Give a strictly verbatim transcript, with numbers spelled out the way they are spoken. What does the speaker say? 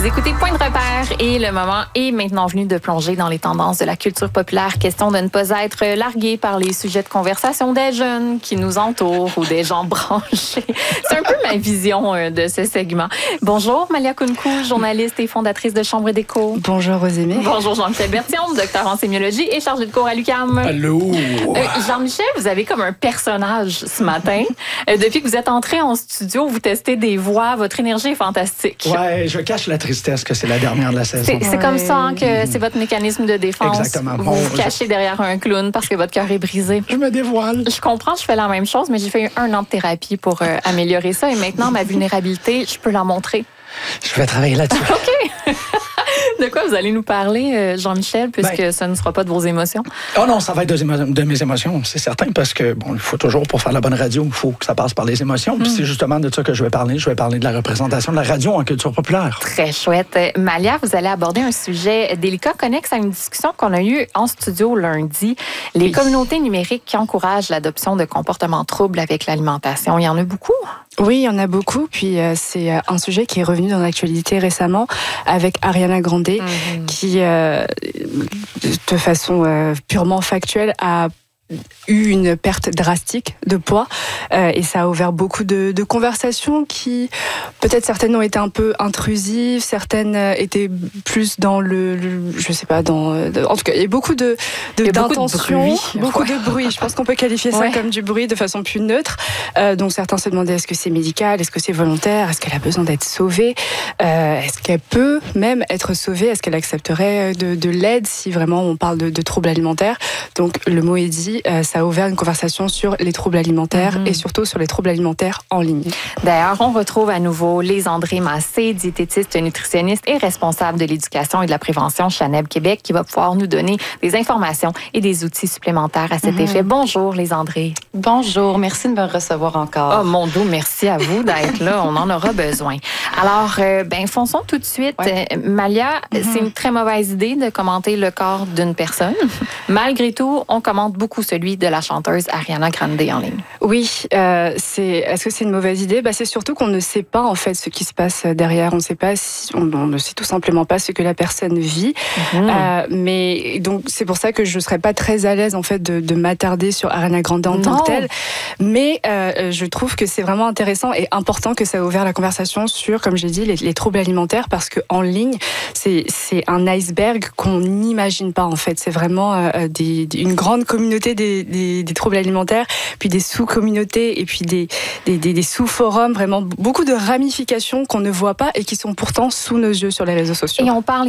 écoutez Point de repère et le moment est maintenant venu de plonger dans les tendances de la culture populaire. Question de ne pas être largué par les sujets de conversation des jeunes qui nous entourent ou des gens branchés. C'est un peu ma vision de ce segment. Bonjour Malia Kounkou, journaliste et fondatrice de Chambre d'écho. Bonjour Rosémie. Bonjour Jean-Michel Berthiaume, docteur en sémiologie et chargé de cours à l'U Q A M. Allô. Euh, Jean-Michel, vous avez comme un personnage ce matin. Euh, depuis que vous êtes entré en studio, vous testez des voix. Votre énergie est fantastique. Ouais, je cache la tristesse que c'est la dernière de la saison. C'est, c'est ouais. comme ça hein, que c'est votre mécanisme de défense. Exactement. Vous Bon, vous cachez je... derrière un clown parce que votre cœur est brisé. Je me dévoile. Je comprends, je fais la même chose, mais j'ai fait un an de thérapie pour euh, améliorer ça. Et maintenant, ma vulnérabilité, je peux la montrer. Je vais travailler là-dessus. OK. De quoi vous allez nous parler, euh, Jean-Michel, puisque ben, ça ne sera pas de vos émotions? Oh non, ça va être de, émo- de mes émotions, c'est certain, parce que, bon, il faut toujours, pour faire la bonne radio, il faut que ça passe par les émotions. Mm. Puis c'est justement de ça que je vais parler. Je vais parler de la représentation de la radio en culture populaire. Très chouette. Malia, vous allez aborder un sujet délicat connexe à une discussion qu'on a eue en studio lundi. Les oui. communautés numériques qui encouragent l'adoption de comportements troubles avec l'alimentation. Il y en a beaucoup? Oui, il y en a beaucoup. Puis euh, c'est un sujet qui est revenu dans l'actualité récemment avec Ariana Grande, mm-hmm. qui, euh, de façon euh, purement factuelle, a eu une perte drastique de poids euh, et ça a ouvert beaucoup de, de conversations qui, peut-être certaines ont été un peu intrusives, certaines étaient plus dans le, le je sais pas, dans, de, en tout cas il y a beaucoup de, de il y a d'intentions, beaucoup de bruit. beaucoup de bruit. Je pense qu'on peut qualifier ça ouais. comme du bruit de façon plus neutre. Euh, donc certains se demandaient est-ce que c'est médical, est-ce que c'est volontaire, est-ce qu'elle a besoin d'être sauvée, euh, est-ce qu'elle peut même être sauvée, est-ce qu'elle accepterait de, de l'aide si vraiment on parle de, de troubles alimentaires. Donc le mot est dit. Euh, ça a ouvert une conversation sur les troubles alimentaires mmh. et surtout sur les troubles alimentaires en ligne. D'ailleurs, on retrouve à nouveau Lise-André Massé, diététiste, nutritionniste et responsable de l'éducation et de la prévention chez Aneb Québec, qui va pouvoir nous donner des informations et des outils supplémentaires à cet mmh. effet. Bonjour Lise-André. Bonjour, merci de me recevoir encore. Oh mon dos, merci à vous d'être là, on en aura besoin. Alors, euh, ben fonçons tout de suite. Ouais. Euh, Malia, mmh. c'est une très mauvaise idée de commenter le corps d'une personne. Malgré tout, on commente beaucoup celui de la chanteuse Ariana Grande en ligne. Oui, euh, c'est, est-ce que c'est une mauvaise idée? Bah, c'est surtout qu'on ne sait pas en fait ce qui se passe derrière. On ne sait pas si, on, on ne sait tout simplement pas ce que la personne vit. Mmh. Euh, mais donc c'est pour ça que je ne serais pas très à l'aise en fait de, de m'attarder sur Ariana Grande en non. tant que telle. Mais euh, je trouve que c'est vraiment intéressant et important que ça ait ouvert la conversation sur, comme j'ai dit, les, les troubles alimentaires parce que en ligne, c'est, c'est un iceberg qu'on n'imagine pas en fait. C'est vraiment euh, des, une grande communauté des, des Des, des troubles alimentaires, puis des sous-communautés et puis des, des, des, des sous-forums, vraiment beaucoup de ramifications qu'on ne voit pas et qui sont pourtant sous nos yeux sur les réseaux sociaux. Et on parle